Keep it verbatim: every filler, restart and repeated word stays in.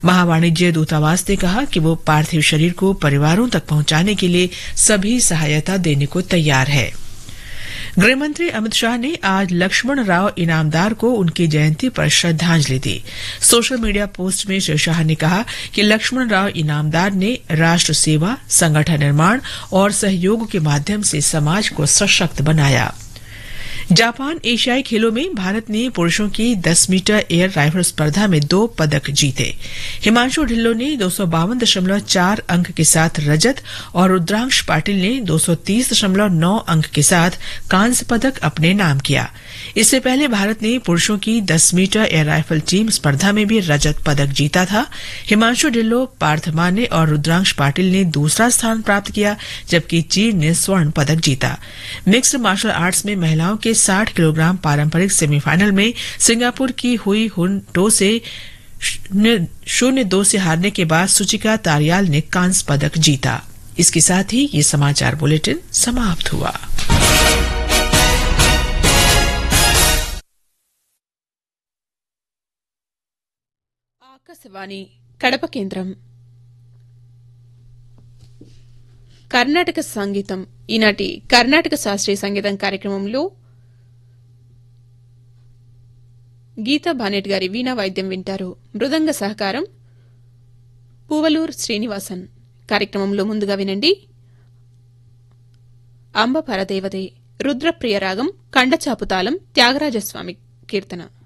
महावाणिज्य दूतावास ने कहा कि वो पार्थिव शरीर को परिवारों तक पहुंचाने के लिए सभी सहायता देने को तैयार है। गृहमंत्री अमित शाह ने आज लक्ष्मण राव इनामदार को उनकी जयंती पर श्रद्धांजलि दी। सोशल मीडिया पोस्ट में श्री शाह ने कहा कि लक्ष्मण राव इनामदार ने राष्ट्र सेवा, संगठन निर्माण और सहयोग के माध्यम से समाज को सशक्त बनाया। जापान एशियाई खेलों में भारत ने पुरुषों की दस मीटर एयर राइफल स्पर्धा में दो पदक जीते। हिमांशु ढिल्लों ने दो सौ बावन दशमलव चार अंक के साथ रजत और रुद्रांश पाटिल ने दो सौ तीस दशमलव नौ अंक के साथ कांस्य पदक अपने नाम किया। इससे पहले भारत ने पुरुषों की दस मीटर एयर राइफल टीम स्पर्धा में भी रजत पदक जीता था। हिमांशु ढिल्लों, पार्थ माने और रुद्रांश पाटिल ने दूसरा स्थान प्राप्त किया, जबकि चीन ने स्वर्ण पदक जीता। मिक्स्ड मार्शल आर्ट्स में महिलाओं के साठ किलोग्राम पारंपरिक सेमीफाइनल में सिंगापुर की हुई हुन टो से शून्य दो से हारने के बाद सुचिका तारियाल ने कांस्य पदक जीता। इसके साथ ही ये समाचार बुलेटिन समाप्त हुआ। ఆకాశవాణి కడప కేంద్రం కర్ణాటక సంగీతం. ఈనాటి కర్ణాటక శాస్త్రీయ సంగీతం కార్యక్రమంలో గీతా బానెట్ గారి వీణా వాయిద్యం వింటారు. మృదంగ సహకారం పూవలూర్ శ్రీనివాసన్. కార్యక్రమంలో ముందుగా వినండి అంబ పరదేవదే, రుద్రప్రియ రాగం, కండచాపుతాళం, త్యాగరాజస్వామి కీర్తన.